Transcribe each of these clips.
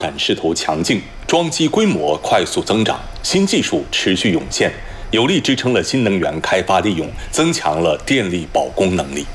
产势头强劲，装机规模快速增长，新技术持续涌现，有力支撑了新能源开发利用，增强了电力保供能力。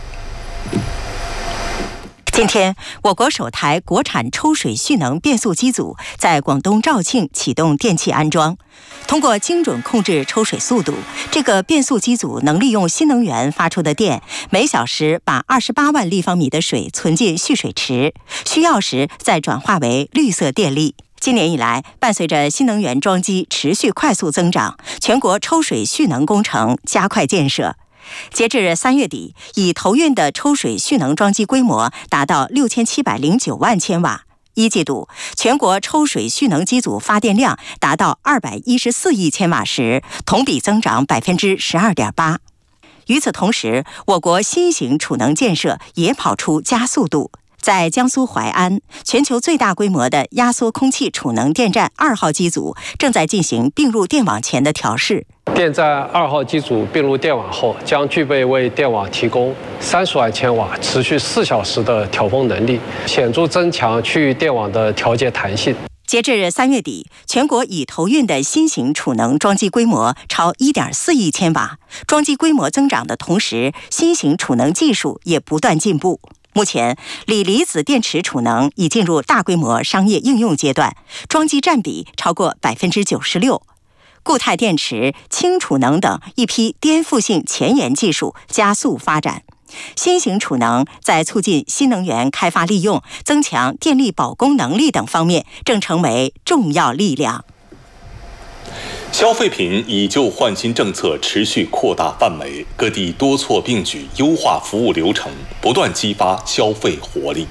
今天，我国首台国产抽水蓄能变速机组在广东肇庆启动电气安装。通过精准控制抽水速度，这个变速机组能利用新能源发出的电，每小时把28万立方米的水存进蓄水池，需要时再转化为绿色电力。今年以来，伴随着新能源装机持续快速增长，全国抽水蓄能工程加快建设。截至3月底，已投运的抽水蓄能装机规模达到6709万千瓦。一季度，全国抽水蓄能机组发电量达到214亿千瓦时，同比增长12.8%。与此同时，我国新型储能建设也跑出加速度。在江苏淮安，全球最大规模的压缩空气储能电站2号机组正在进行并入电网前的调试。 电站2号机组并入电网后，将具备为电网提供30万千瓦持续4小时的调峰能力，显著增强区域电网的调节弹性。 截至3月底，全国已投运的新型储能装机规模超1.4亿千瓦。装机规模增长的同时，新型储能技术也不断进步。目前，锂离子电池储能已进入大规模商业应用阶段，装机占比超过96%。固态电池、氢储能等一批颠覆性前沿技术加速发展。新型储能在促进新能源开发利用、增强电力保供能力等方面正成为重要力量。 消费品以旧换新政策持续扩大范围，各地多措并举，优化服务流程，不断激发消费活力。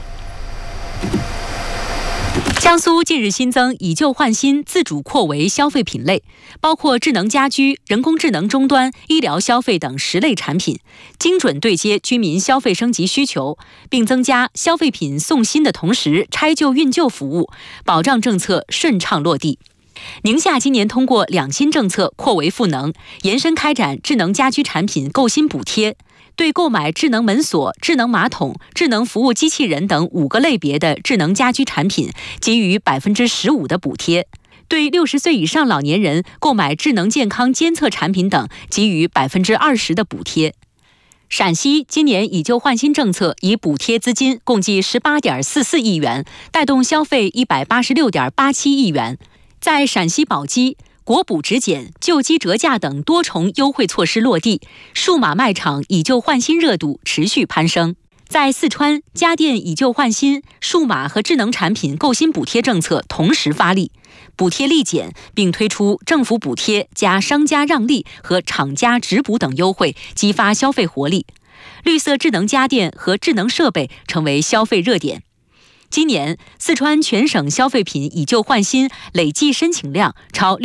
江苏近日新增以旧换新自主扩围消费品类，包括智能家居、人工智能终端、医疗消费等10类产品，精准对接居民消费升级需求，并增加消费品送新的同时拆旧运旧服务，保障政策顺畅落地。宁夏今年通过2新政策扩围赋能，延伸开展智能家居产品购新补贴，对购买智能门锁、智能马桶、智能服务机器人等5个类别的智能家居产品给予15%的补贴，对60岁以上老年人购买智能健康监测产品等给予20%的补贴。陕西今年以旧换新政策以补贴资金共计18.44亿元，带动消费186.87亿元。在陕西宝鸡，国补直减、旧机折价等多重优惠措施落地，数码卖场以旧换新热度持续攀升。在四川，家电以旧换新、数码和智能产品购新补贴政策同时发力，补贴立减，并推出政府补贴加商家让利和厂家直补等优惠，激发消费活力。绿色智能家电和智能设备成为消费热点。今年，四川全省消费品以旧换新累计申请量超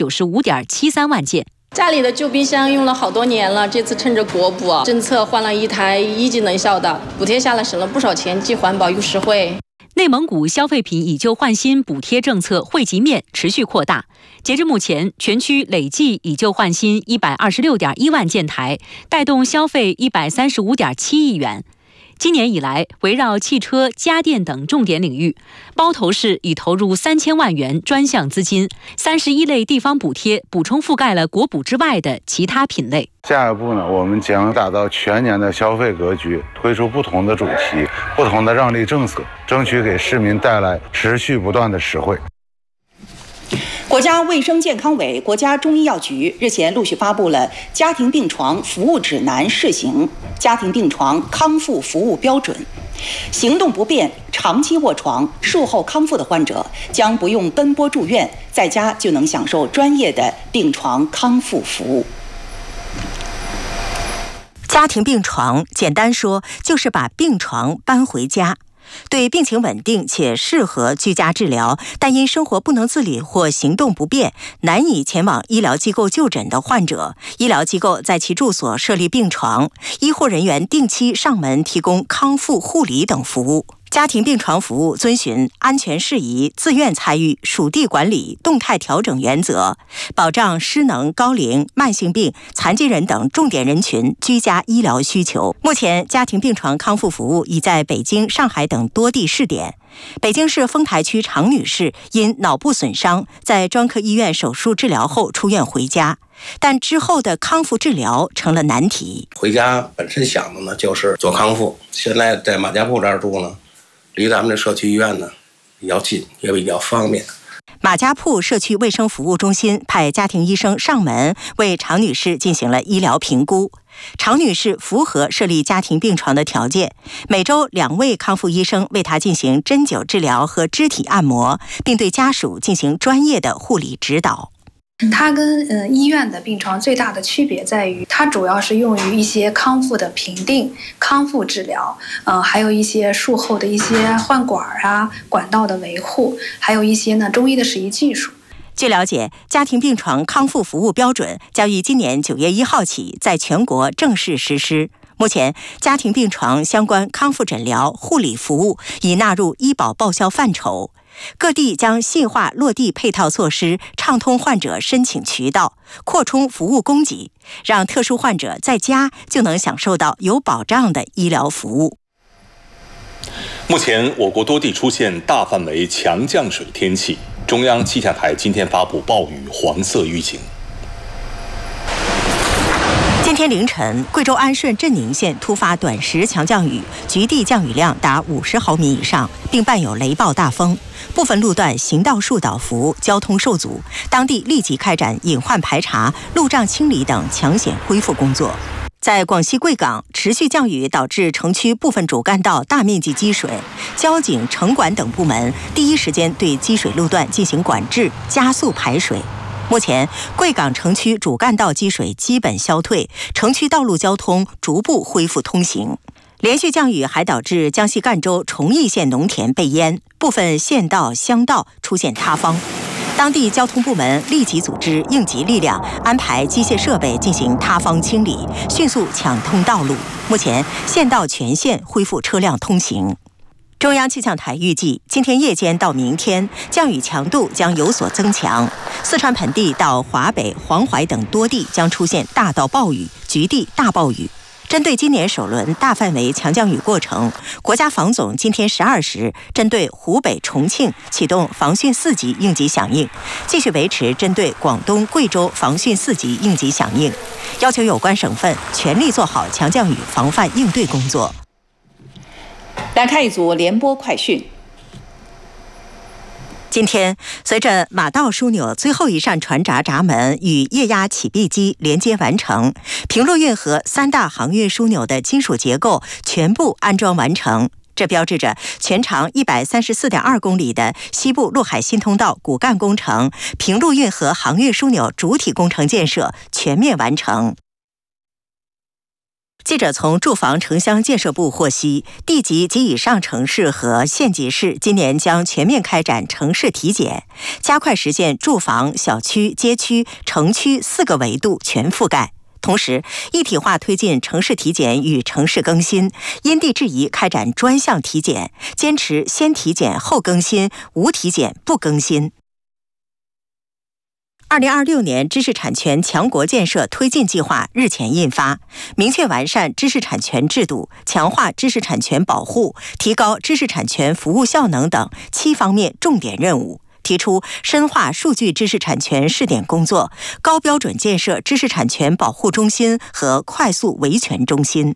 695.73万件。 家里的旧冰箱用了好多年了，这次趁着国补政策换了一台1级能效的，补贴下来省了不少钱，既环保又实惠。 内蒙古消费品以旧换新补贴政策惠及面持续扩大，截至目前，全区累计以旧换新126.1万件台，带动消费135.7亿元。今年以来，围绕汽车、家电等重点领域，包头市已投入3000万元专项资金，31类地方补贴补充覆盖了国补之外的其他品类。 下一步呢，我们将打造全年的消费格局，推出不同的主题、不同的让利政策，争取给市民带来持续不断的实惠。 国家卫生健康委、国家中医药局日前陆续发布了《家庭病床服务指南试行》家庭病床康复服务标准。行动不便、长期卧床、术后康复的患者将不用奔波住院，在家就能享受专业的病床康复服务。 家庭病床，简单说就是把病床搬回家。对病情稳定且适合居家治疗，但因生活不能自理或行动不便，难以前往医疗机构就诊的患者，医疗机构在其住所设立病床，医护人员定期上门提供康复护理等服务。 家庭病床服务遵循安全事宜、自愿参与、属地管理、动态调整原则，保障失能、高龄、慢性病、残疾人等重点人群居家医疗需求。目前，家庭病床康复服务已在北京、上海等多地试点。北京市丰台区常女士因脑部损伤，在专科医院手术治疗后出院回家，但之后的康复治疗成了难题。 回家本身想的呢就是做康复，现在在马家铺这儿住呢，离咱们这社区医院呢比较近，也比较方便。 马家铺社区卫生服务中心派家庭医生上门为常女士进行了医疗评估。常女士符合设立家庭病床的条件，每周2位康复医生为她进行针灸治疗和肢体按摩，并对家属进行专业的护理指导。 它跟医院的病床最大的区别在于，它主要是用于一些康复的评定、康复治疗，还有一些术后的一些换管啊、管道的维护，还有一些中医的实验技术。 据了解，家庭病床康复服务标准将于今年9月1号起在全国正式实施。目前，家庭病床相关康复诊疗、护理服务已纳入医保报销范畴。各地将细化落地配套措施，畅通患者申请渠道，扩充服务供给，让特殊患者在家就能享受到有保障的医疗服务。 目前，我国多地出现大范围强降水天气，中央气象台今天发布暴雨黄色预警。 今天凌晨，贵州安顺镇宁县突发短时强降雨，局地降雨量达50毫米以上，并伴有雷暴大风，部分路段行道树倒伏，交通受阻，当地立即开展隐患排查、路障清理等抢险恢复工作。在广西贵港，持续降雨导致城区部分主干道大面积积水，交警、城管等部门第一时间对积水路段进行管制，加速排水。目前，贵港城区主干道积水基本消退，城区道路交通逐步恢复通行。连续降雨还导致江西赣州崇义县农田被淹，部分县道、乡道出现塌方。当地交通部门立即组织应急力量，安排机械设备进行塌方清理，迅速抢通道路。目前，县道全线恢复车辆通行。中央气象台预计，今天夜间到明天，降雨强度将有所增强。四川盆地到华北、黄淮等多地将出现大到暴雨、局地大暴雨。针对今年首轮大范围强降雨过程，国家防总今天12时针对湖北、重庆启动防汛4级应急响应，继续维持针对广东、贵州防汛4级应急响应，要求有关省份全力做好强降雨防范应对工作。 来看一组联播快讯。 今天，随着马道枢纽最后一扇船闸闸门与液压起闭机连接完成，平陆运河3大航运枢纽的金属结构全部安装完成。这标志着全长134.2公里的西部陆海新通道骨干工程、平陆运河航运枢纽主体工程建设全面完成。记者从住房城乡建设部获悉，地级及以上城市和县级市今年将全面开展城市体检，加快实现住房、小区、街区、城区4个维度全覆盖。同时，一体化推进城市体检与城市更新，因地制宜开展专项体检，坚持先体检后更新，无体检不更新。2026年知识产权强国建设推进计划日前印发，明确完善知识产权制度、强化知识产权保护、提高知识产权服务效能等7方面重点任务，提出深化数据知识产权试点工作，高标准建设知识产权保护中心和快速维权中心。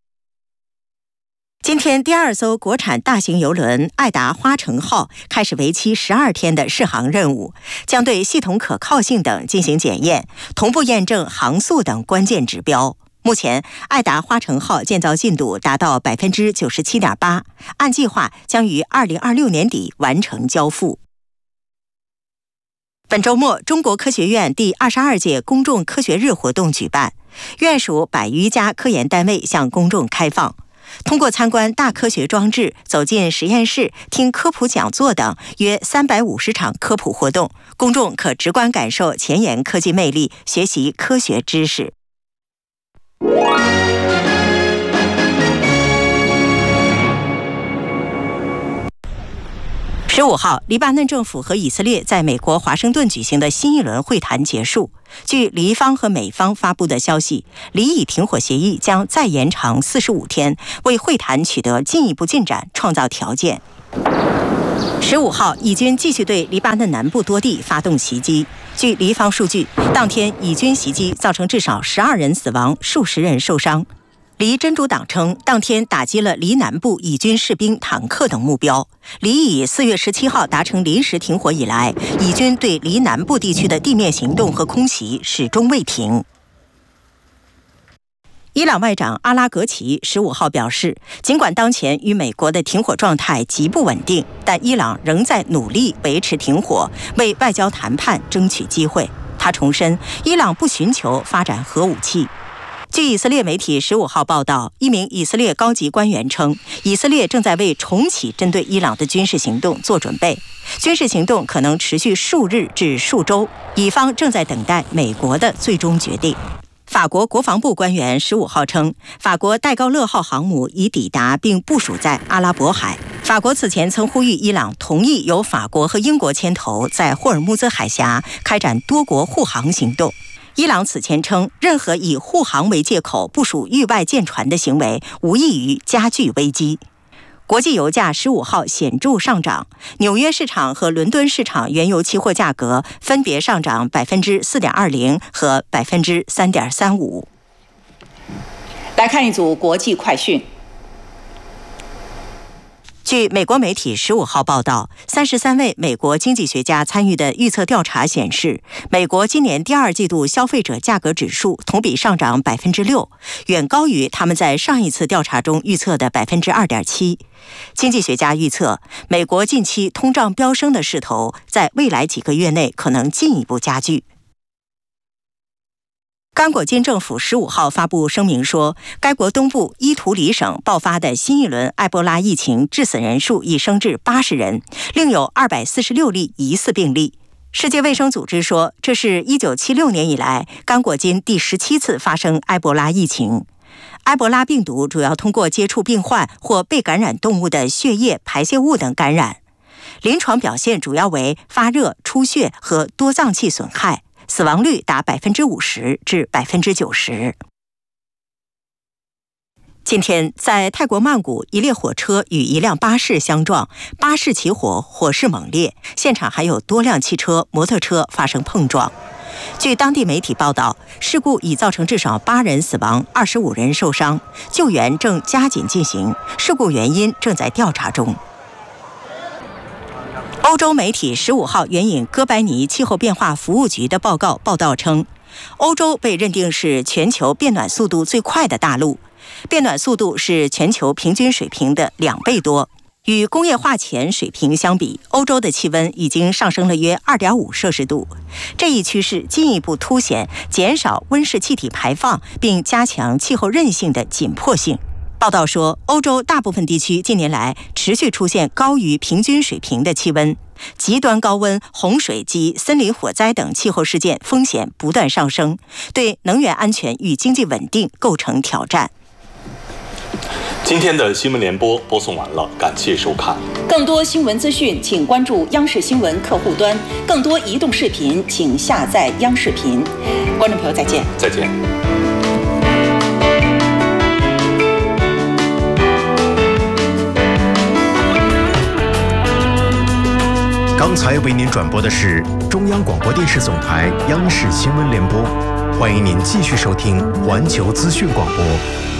今天，第2艘国产大型邮轮爱达花城号开始为期12天的试航任务，将对系统可靠性等进行检验，同步验证航速等关键指标。目前，爱达花城号建造进度达到 97.8%， 按计划将于2026年底完成交付。本周末，中国科学院第22届公众科学日活动举办，院属100余家科研单位向公众开放。通过参观大科学装置、走进实验室、听科普讲座等约350场科普活动，公众可直观感受前沿科技魅力，学习科学知识。 15号，黎巴嫩政府和以色列在美国华盛顿举行的新一轮会谈结束。据黎方和美方发布的消息，黎以停火协议将再延长45天，为会谈取得进一步进展创造条件。15号，以军继续对黎巴嫩南部多地发动袭击。据黎方数据，当天以军袭击造成至少12人死亡，数十人受伤。黎真主党称，当天打击了黎南部以军士兵、坦克等目标。黎以4月17号达成临时停火以来，以军对黎南部地区的地面行动和空袭始终未停。伊朗外长阿拉格齐15号表示，尽管当前与美国的停火状态极不稳定，但伊朗仍在努力维持停火，为外交谈判争取机会。他重申，伊朗不寻求发展核武器。据以色列媒体15号报道，一名以色列高级官员称，以色列正在为重启针对伊朗的军事行动做准备，军事行动可能持续数日至数周，以方正在等待美国的最终决定。法国国防部官员15号称，法国戴高乐号航母已抵达并部署在阿拉伯海。法国此前曾呼吁伊朗同意由法国和英国牵头，在霍尔木兹海峡开展多国护航行动。伊朗此前称，任何以护航为借口部署域外舰船的行为，无异于加剧危机。国际油价15号显著上涨，纽约市场和伦敦市场原油期货价格分别上涨4.20%和3.35%。 来看一组国际快讯。 据美国媒体15号报道，33位美国经济学家参与的预测调查显示，美国今年第二季度消费者价格指数同比上涨6%，远高于他们在上一次调查中预测的2.7%。经济学家预测，美国近期通胀飙升的势头在未来几个月内可能进一步加剧。刚果金政府15号发布声明说，该国东部伊图里省爆发的新一轮埃博拉疫情致死人数已升至80人，另有246例疑似病例。世界卫生组织说，这是1976年以来刚果金第17次发生埃博拉疫情。埃博拉病毒主要通过接触病患或被感染动物的血液、排泄物等感染，临床表现主要为发热、出血和多脏器损害。死亡率达50%至90%。今天，在泰国曼谷，一列火车与一辆巴士相撞，巴士起火，火势猛烈，现场还有多辆汽车、摩托车发生碰撞。据当地媒体报道，事故已造成至少8人死亡，25人受伤，救援正加紧进行，事故原因正在调查中。欧洲媒体15号援引哥白尼气候变化服务局的报道称，欧洲被认定是全球变暖速度最快的大陆，变暖速度是全球平均水平的2倍多。与工业化前水平相比，欧洲的气温已经上升了约2.5摄氏度。这一趋势进一步凸显减少温室气体排放并加强气候韧性的紧迫性。报道说，欧洲大部分地区近年来持续出现高于平均水平的气温，极端高温、洪水及森林火灾等气候事件风险不断上升，对能源安全与经济稳定构成挑战。 今天的新闻联播播送完了，感谢收看。 更多新闻资讯，请关注央视新闻客户端；更多移动视频，请下载央视频。观众朋友，再见。 再见。 刚才为您转播的是中央广播电视总台央视新闻联播，欢迎您继续收听环球资讯广播。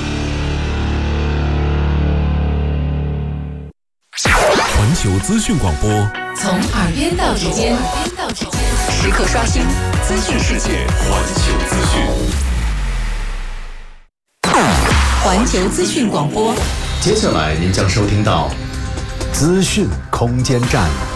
环球资讯广播， 从耳边到指尖，时刻刷新资讯世界。 环球资讯， 环球资讯广播。 接下来您将收听到资讯空间站。